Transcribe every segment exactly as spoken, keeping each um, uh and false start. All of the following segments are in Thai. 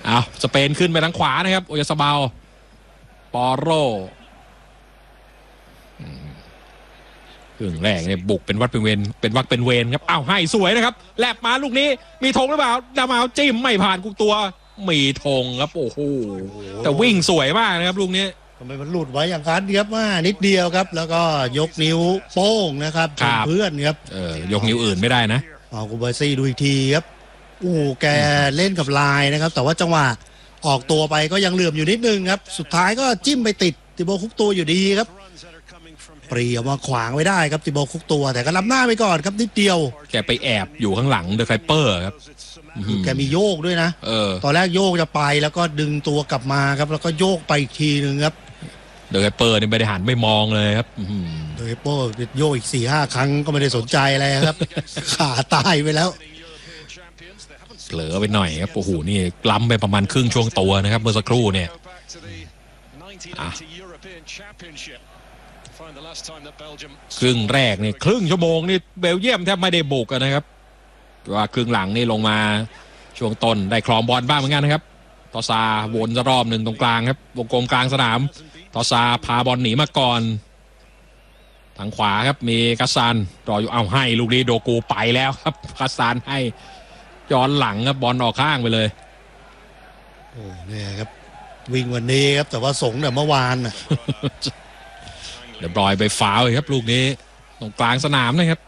เอาสเปนขึ้นไปทางขวานะครับโอยาซาบาลปอโรครึ่งแรกเนี่ยบุกเป็นวัดเป็นเวรเป็นวักเป็นเวรครับอ้าวให้สวยนะครับแลบมาลูกนี้มีธงหรือเปล่าดามาวจิ้มไม่ผ่านกุกตัวมีธงครับโอ้โหแต่วิ่งสวยมากนะครับลูกนี้ทำไมมันหลุดไว้อย่างนั้นครับว่านิดเดียวครับแล้วก็ยกนิ้วโป้งนะครับเพื่อนครับเออยกนิ้วอื่นไม่ได้นะเอากูเบอร์ซี่ดูอีกทีครับโอ้แกเล่นกับลายนะครับแต่ว่าจังหวะออกตัวไปก็ยังเหลื่อมอยู่นิดนึงครับสุดท้ายก็จิ้มไปติดติโบคุกตัวอยู่ดีครับปรีออกมาขวางไว้ได้ครับติโบคุกตัวแต่ก็ล้ำหน้าไปก่อนครับนิดเดียวแกไปแอบอยู่ข้างหลังเดอะไคเปอร์ครับแกมีโยกด้วยนะเออตอนแรกโยกจะไปแล้วก็ดึงตัวกลับมาครับแล้วก็โยกไปอีกทีนึงครับเดอะไคเปอร์นี่ไม่ได้หันไม่มองเลยครับเดอะไคเปอร์โยกอีกสี่ห้าครั้งก็ไม่ได้สนใจอะไรครับขาตายไปแล้วเหลือไปหน่อยครับโอ้โหนี่ล้ำไปประมาณครึ่งช่วงตัวนะครับเมื่อสักครู่เนี่ยครึ่งแรกนี่ครึ่งชั่วโมงนี่เบลเยียมแทบไม่ได้บุกนะครับว่าครึ่งหลังนี่ลงมาช่วงต้นได้ครองบอลบ้างเหมือนกันนะครับทอซาวนจะรอบหนึ่งตรงกลางครับวงกลมกลางสนามทอซาพาบอลหนีมาก่อนทางขวาครับมีกัสซานรออยู่เอาให้ลูกนี้โดกูไปแล้วครับกัสซานให้ย้อนหลังครับบอลออกข้างไปเลยโอ้เนี่ยครับวิ่งวันนี้ครับแต่ว่าสงแต่เมื่อวานน่ะเดี๋ยวบอยไปฟาวเลยครับลูกนี้ตรงกลางสนามนะครับ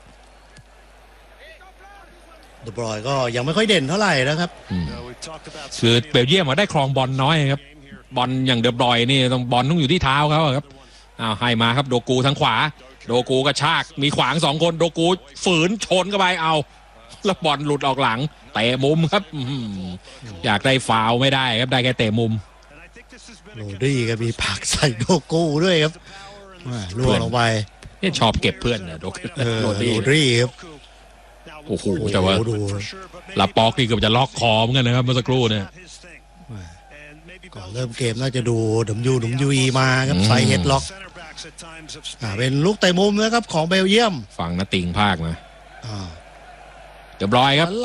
เดอะบรอยก็ยังไม่ค่อยเด่นเท่าไหร่นะครับคือเบลเยียมมาได้ครองบอลน้อยครับบอลอย่างเดอะบรอยนี่ต้องบอลต้องอยู่ที่เท้าเขาครับอ้าวให้มาครับโดกูทางขวาโดกูกระชากมีขวางสองคนโดกูฝืนชนเข้าไปเอาแล้วบอลหลุดออกหลังเตะมุมครับอยากได้ฟาวไม่ได้ครับได้แค่เตะมุมโรดี้ก็มีผักใส่โดกูด้วยครับล่วงลงไปนี่ชอบเก็บเพื่อนนะโรดี้ครับโอ้โหแต่ว่าลาป็อกนี่เกือบจะล็อกคอเหมือนกันนะครับเมื่อสักครู่เนี่ยก่อนเริ่มเกมน่าจะดูดัมยูดัมยูอีมาครับใส่เฮดล็อกเป็นลูกเตะมุมนะครับของเบลเยียมฟังนะติงภาคมาเรียบร้อยครับ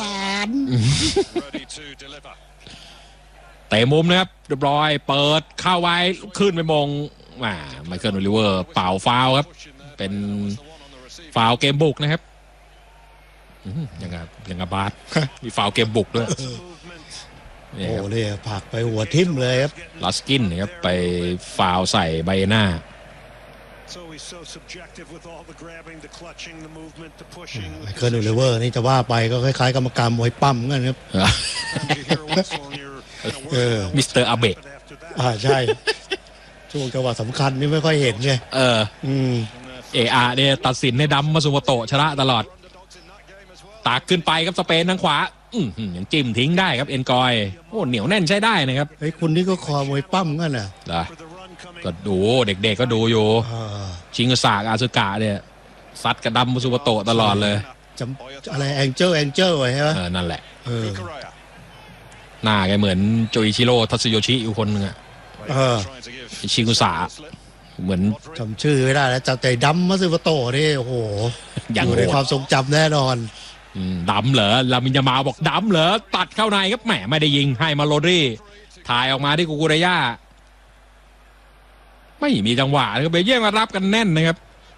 เตะมุมนะครับเรียบร้อยเปิดเข้าไว้ขึ้นไปมงมาไมเคิลโอลิเวอร์เป่าฟาวครับเป็นฟาวเกมบุกนะครับยังไงยังไงบาสมีฟาวเกมบุกด้วยโอ้เลยผักไปหัวทิ่มเลยครับลาสกินนะครับไปฟาวใส่ใบหน้าไมเคิลโอลิเวอร์นี่จะว่าไปก็คล้ายๆกรรมการมวยปั้มกันครับมิสเตอร์อาเบะอ่าใช่ช่วงจังหวะสำคัญนี่ไม่ค่อยเห็นไงเอออืมเออาเนี่ยตัดสินให้ดัมมาสุโมโตะชนะตลอดตากขึ้นไปครับสเปนทางขวาอืมยังจิ้มทิ้งได้ครับเอ็นกอยโอ้เหนียวแน่นใช้ได้นะครับไอ้คุณนี่ก็คอมวยปั้มกันน่ะก็ดูเด็กๆก็ดูอยู่ชิงสากอาซึกะเนี่ยซัดกระดำมาสุโมโตะตลอดเลยจำอะไรแองเจิลแองเจิลไว้ใช่ไหมเออนั่นแหละเออหน้าแกเหมือนโจอิชิโร่ทัตสึโยชิอยู่คนนึงอ่ะเออชิงสาเหมือนจำชื่อไม่ได้แล้วจำแต่ดัมมาสุโมโตะนี่โอ้โหอยู่ในความทรงจำแน่นอนดำเหรอลามินยามาบอกดำเหรอตัดเข้าในครับแหมไม่ได้ยิงให้มาโรดรี่ถ่ายออกมาที่กูกูเรย่าไม่มีจังหวะนะครับเบลเยียมมารับกันแน่นนะครับ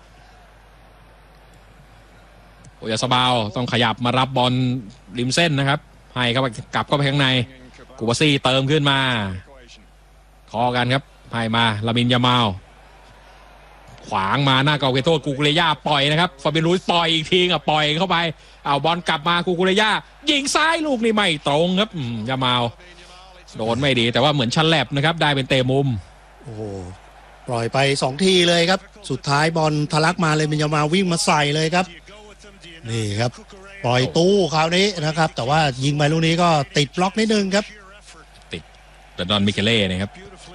โอยาซาบาลต้องขยับมารับบอลริมเส้นนะครับให้เข้าไปกลับเข้าไปข้างในกูบาซี่เติมขึ้นมาคอกันครับให้มาลามินยามาขวางมาหน้าเกาเกโตกูกูเรย่าปล่อยนะครับฟาบิรูสปล่อยอีกทีอ่ะปล่อยเข้าไปเอาบอลกลับมากูกูเรย่ายิงซ้ายลูกนี่ไม่ตรงครับยามาลโดนไม่ดีแต่ว่าเหมือนชันแลบนะครับได้เป็นเตะมุมโอ้โหปล่อยไปสองทีเลยครับสุดท้ายบอลทะลักมาเลยมันยามาลวิ่งมาใส่เลยครับนี่ครับปล่อยตู้คราวนี้นะครับแต่ว่ายิงไปลูกนี้ก็ติดบล็อกนิดนึงครับติดแต่ดอนมิเคเล่นะครับ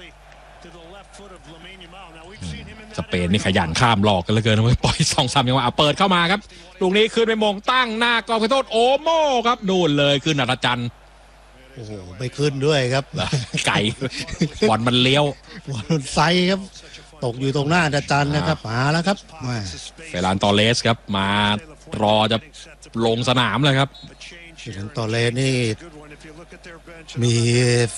สเปนนี่ขยันข้ามหลอกกันเหลือเกินนะปล่อยสองสามจังหวะเปิดเข้ามาครับลูกนี้ขึ้นไปมงตั้งหน้ากองขอโทษโอโม่ครับนู่นเลยขึ้นอัศจรรย์โอ้โหไม่ขึ้นด้วยครับไก่บอลมันเลี้ยวบอลมันไซครับตกอยู่ตรงหน้าอัศจรรย์นะครับมาแล้วครับเฟรานตอเลสครับมารอจะลงสนามเลยครับถึงตอเลสนี่มี